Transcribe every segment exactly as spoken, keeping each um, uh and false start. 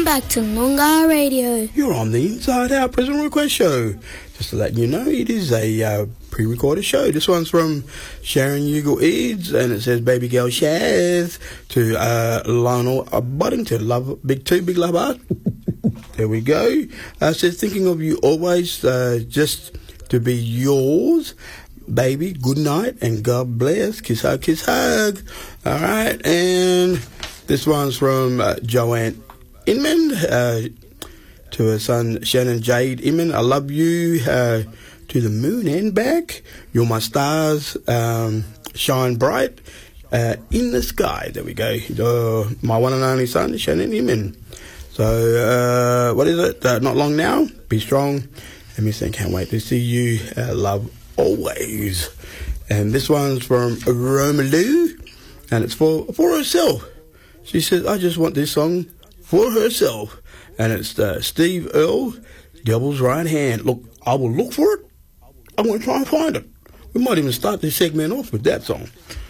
back to Noongar Radio. You're on the Inside Out Prison Request Show. Just to let you know, it is a uh, pre-recorded show. This one's from Sharon Ugal Eads, and it says Baby Girl Shaz to uh, Lionel Buddington. Love, big two, big love art. There we go. Uh, says thinking of you always, uh, just to be yours. Baby, good night and God bless. Kiss hug, kiss hug. All right, and this one's from uh, Joanne Inman uh, to her son Shannon Jade Inman. I love you uh, to the moon and back. You're my stars, um, shine bright uh, in the sky. There we go. Uh, my one and only son, Shannon Inman. So, uh, what is it? Uh, not long now. Be strong. Let me think. Can't wait to see you. Uh, love always. And this one's from Romelu, and it's for for herself. She says, I just want this song for herself. And it's uh, Steve Earle, Devil's Right Hand. Look, I will look for it. I'm going to try and find it. We might even start this segment off with that song.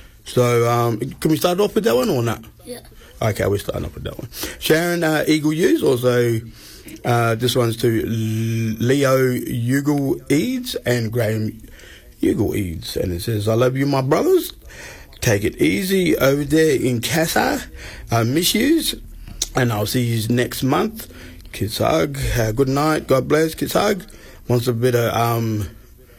So, um, can we start off with that one or not? Yeah. Okay, we're starting off with that one. Sharon uh, Eagle Hughes, also, uh, this one's to Leo Ugal Eads and Graham Ugal Eads. And it says, I love you, my brothers. Take it easy over there in Casa. I miss yous. And I'll see you next month. Kids hug. Uh, good night. God bless. Kids hug. Wants a bit of um,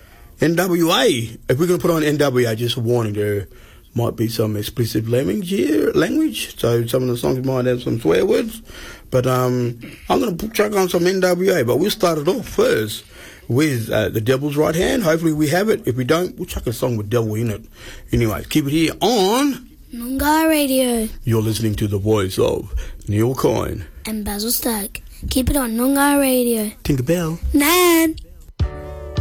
N W A. If we're going to put on N W A, just a warning, there might be some explicit language here, language. So some of the songs might have some swear words. But um, I'm going to check on some N W A. But we'll start it off first with uh, The Devil's Right Hand. Hopefully we have it. If we don't, we'll chuck a song with devil in it. Anyway, keep it here on Noongar Radio. You're listening to the voice of Neil Coyne and Basil Stack. Keep it on Noongar Radio. Tinkerbell. Nan.